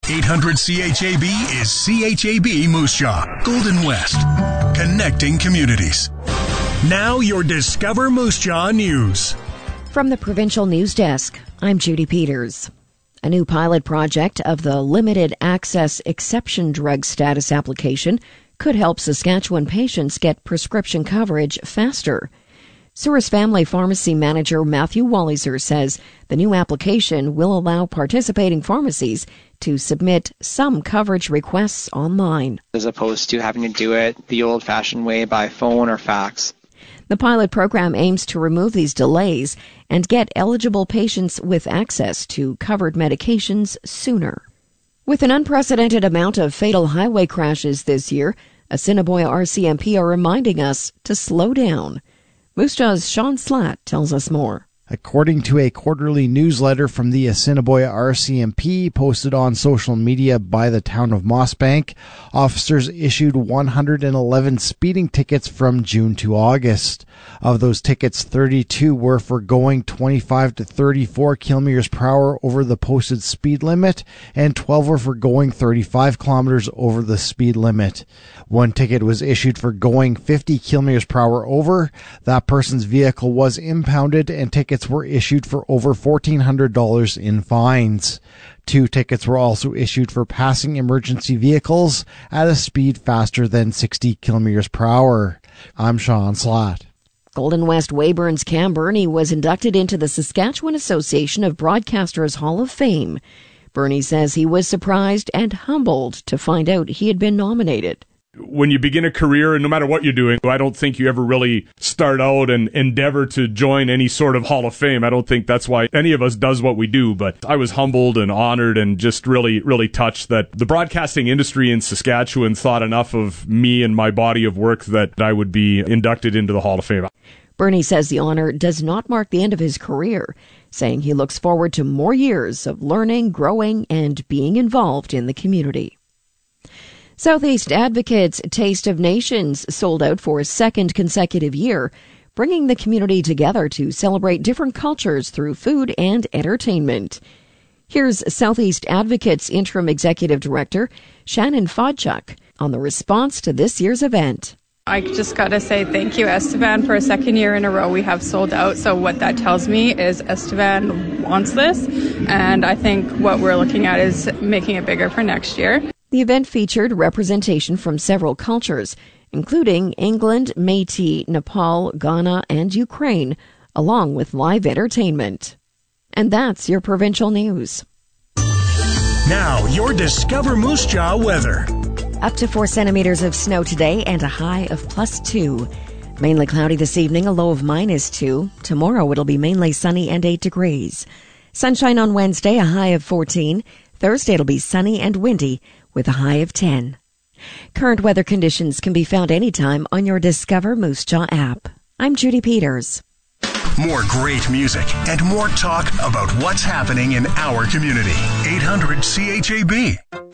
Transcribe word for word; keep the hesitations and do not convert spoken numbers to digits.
eight hundred C H A B is C H A B Moose Jaw, Golden West, connecting communities. Now your Discover Moose Jaw News. From the Provincial News Desk, I'm Judy Peters. A new pilot project of the Limited Access Exception Drug Status application could help Saskatchewan patients get prescription coverage faster. Souris Family Pharmacy Manager Matthew Walliser says the new application will allow participating pharmacies to submit some coverage requests online, as opposed to having to do it the old-fashioned way by phone or fax. The pilot program aims to remove these delays and get eligible patients with access to covered medications sooner. With an unprecedented amount of fatal highway crashes this year, Assiniboia R C M P are reminding us to slow down. Moose Jaw's Sean Slatt tells us more. According to a quarterly newsletter from the Assiniboia R C M P posted on social media by the town of Mossbank, officers issued one hundred eleven speeding tickets from June to August. Of those tickets, thirty-two were for going twenty-five to thirty-four kilometers per hour over the posted speed limit, and twelve were for going thirty-five kilometers over the speed limit. One ticket was issued for going fifty kilometers per hour over. That person's vehicle was impounded, and tickets were issued for over fourteen hundred dollars in fines. Two tickets were also issued for passing emergency vehicles at a speed faster than sixty kilometers per hour. I'm Sean Slatt. Golden West Weyburn's Cam Burney was inducted into the Saskatchewan Association of Broadcasters Hall of Fame. Burney says he was surprised and humbled to find out he had been nominated. When you begin a career, and no matter what you're doing, I don't think you ever really start out and endeavor to join any sort of Hall of Fame. I don't think that's why any of us does what we do, but I was humbled and honored and just really, really touched that the broadcasting industry in Saskatchewan thought enough of me and my body of work that I would be inducted into the Hall of Fame. Burney says the honor does not mark the end of his career, saying he looks forward to more years of learning, growing, and being involved in the community. Southeast Advocates Taste of Nations sold out for a second consecutive year, bringing the community together to celebrate different cultures through food and entertainment. Here's Southeast Advocates Interim Executive Director Shannon Fodchuk on the response to this year's event. I just got to say thank you, Estevan. For a second year in a row, we have sold out. So what that tells me is Estevan wants this, and I think what we're looking at is making it bigger for next year. The event featured representation from several cultures, including England, Métis, Nepal, Ghana, and Ukraine, along with live entertainment. And that's your provincial news. Now, your Discover Moose Jaw weather. Up to four centimeters of snow today and a high of plus two. Mainly cloudy this evening, a low of minus two. Tomorrow it'll be mainly sunny and eight degrees. Sunshine on Wednesday, a high of fourteen. Thursday it'll be sunny and windy with a high of ten. Current weather conditions can be found anytime on your Discover Moose Jaw app. I'm Judy Peters. More great music and more talk about what's happening in our community. eight hundred C H A B.